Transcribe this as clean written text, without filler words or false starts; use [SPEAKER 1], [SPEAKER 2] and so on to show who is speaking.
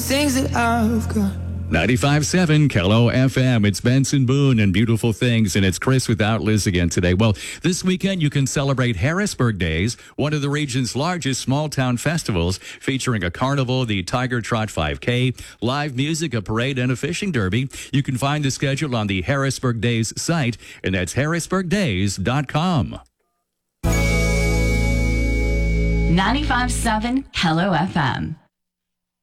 [SPEAKER 1] things that I've got.
[SPEAKER 2] 95.7 Kello FM. It's Benson Boone and Beautiful Things, and it's Chris without Liz again today. Well, this weekend you can celebrate Harrisburg Days, one of the region's largest small-town festivals, featuring a carnival, the Tiger Trot 5K, live music, a parade, and a fishing derby. You can find the schedule on the Harrisburg Days site, and that's harrisburgdays.com.
[SPEAKER 3] 95.7 Kello FM.